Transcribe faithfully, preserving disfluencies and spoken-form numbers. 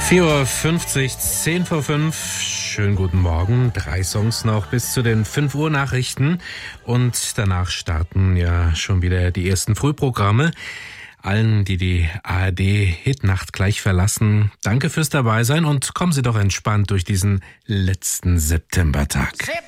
vier Uhr fünfzig, zehn vor fünf. Schönen guten Morgen. Drei Songs noch bis zu den fünf Uhr Nachrichten. Und danach starten ja schon wieder die ersten Frühprogramme. Allen, die die A R D-Hitnacht gleich verlassen, danke fürs Dabeisein und kommen Sie doch entspannt durch diesen letzten Septembertag.